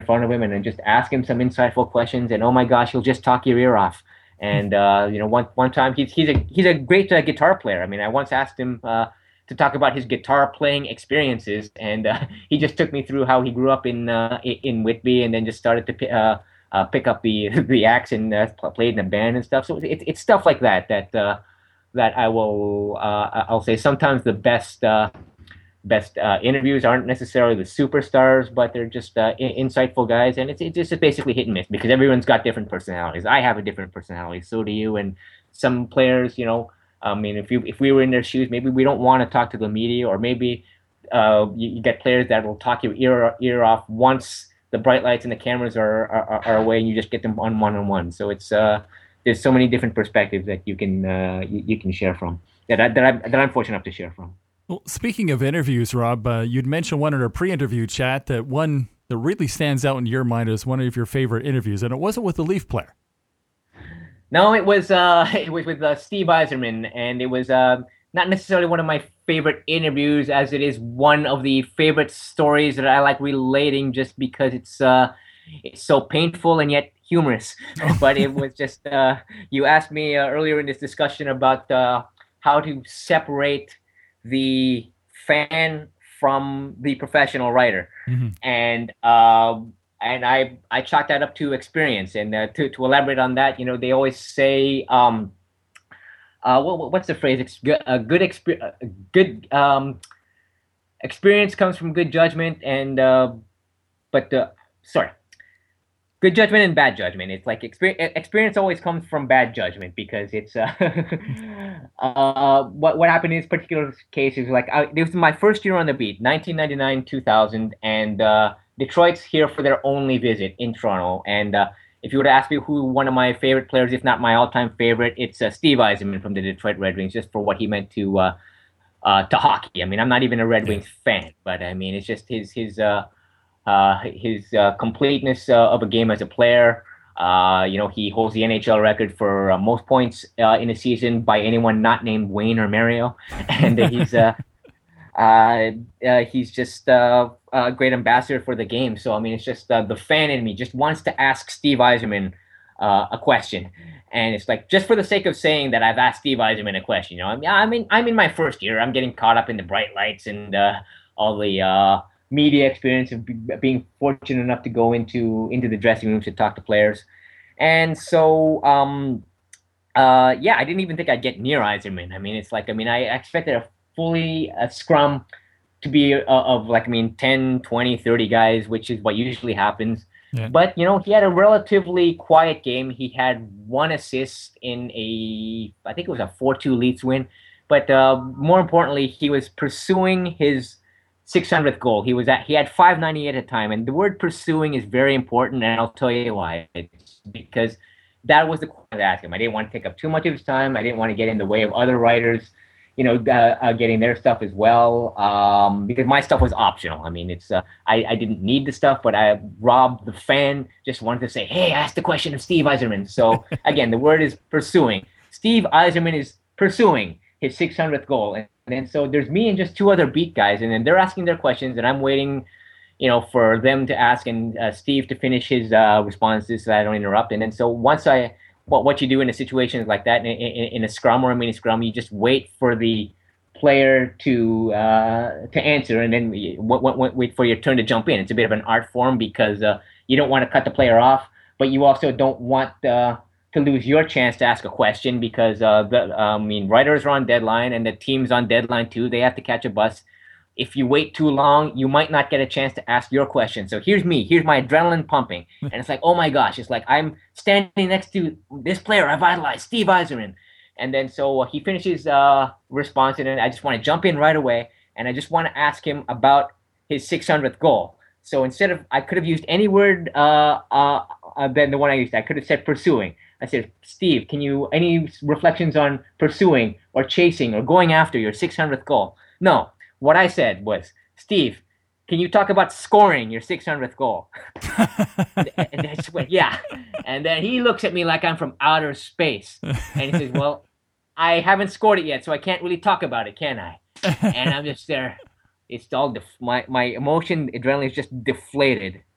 front of him and then just ask him some insightful questions. And oh my gosh, he'll just talk your ear off. And one time he's a great guitar player. I mean, I once asked him to talk about his guitar playing experiences, and he just took me through how he grew up in Whitby, and then just started to pick up the axe and played in a band and stuff. So it's stuff like that I'll say sometimes the best interviews aren't necessarily the superstars, but they're just insightful guys, and it's just basically hit and miss because everyone's got different personalities. I have a different personality, so do you, and some players, I mean, if we were in their shoes, maybe we don't want to talk to the media, or maybe you get players that will talk your ear off once the bright lights and the cameras are away, and you just get them on one-on-one. So it's there's so many different perspectives that you can share from that I'm fortunate enough to share from. Well, speaking of interviews, Rob, you'd mentioned one in our pre-interview chat that one that really stands out in your mind as one of your favorite interviews, and it wasn't with the Leaf player. No, it was with Steve Yzerman, and it was not necessarily one of my favorite interviews, as it is one of the favorite stories that I like relating, just because it's so painful and yet humorous. But it was just you asked me earlier in this discussion about how to separate the fan from the professional writer, mm-hmm. and I chalk that up to experience. And to elaborate on that, they always say, what's the phrase? Good experience comes from good judgment, and good judgment and bad judgment. It's like experience always comes from bad judgment, because it's what happened in this particular case is like this was my first year on the beat, 1999, 2000, and Detroit's here for their only visit in Toronto. And if you were to ask me who one of my favorite players, if not my all-time favorite, it's Steve Yzerman from the Detroit Red Wings, just for what he meant to hockey. I mean, I'm not even a Red Wings fan, but I mean, it's just his completeness of a game as a player. He holds the NHL record for most points in a season by anyone not named Wayne or Mario, and he's just a great ambassador for the game. So I mean, it's just the fan in me just wants to ask Steve Yzerman a question, and it's like, just for the sake of saying that I've asked Steve Yzerman a question. I'm in my first year. I'm getting caught up in the bright lights and all the media experience of being fortunate enough to go into the dressing rooms to talk to players. And so I didn't even think I'd get near Yzerman. I mean, it's like, I expected a scrum to be of 10, 20, 30 guys, which is what usually happens. Yeah. But he had a relatively quiet game. He had one assist in I think it was a 4-2 Leafs win. But more importantly, he was pursuing his 600th goal. He had 598 at a time, and the word pursuing is very important, and I'll tell you why. It's because that was the question I asked him. I didn't want to take up too much of his time. I didn't want to get in the way of other writers, getting their stuff as well, because my stuff was optional. I mean, it's I didn't need the stuff, but Rob, the fan, just wanted to say, hey, ask the question of Steve Yzerman. So again, the word is pursuing. Steve Yzerman is pursuing his 600th goal. And then so there's me and just two other beat guys, and then they're asking their questions, and I'm waiting, for them to ask and Steve to finish his responses so that I don't interrupt. And then so once what you do in a situation like that, in a scrum or a mini scrum, you just wait for the player to answer, and then wait for your turn to jump in. It's a bit of an art form, because you don't want to cut the player off, but you also don't want to lose your chance to ask a question, because writers are on deadline, and the team's on deadline too. They have to catch a bus. If you wait too long, you might not get a chance to ask your question. So here's my adrenaline pumping, and it's like, oh my gosh, it's like I'm standing next to this player I've idolized, Steve Yzerman. And then so he finishes response, and then I just want to jump in right away, and I just want to ask him about his 600th goal. So I could have used any word than the one I used. I could have said pursuing. I said, Steve, any reflections on pursuing or chasing or going after your 600th goal? No. What I said was, Steve, can you talk about scoring your 600th goal? and I just went, yeah. And then he looks at me like I'm from outer space. And he says, well, I haven't scored it yet, so I can't really talk about it, can I? And I'm just there. It's all my emotion, adrenaline is just deflated.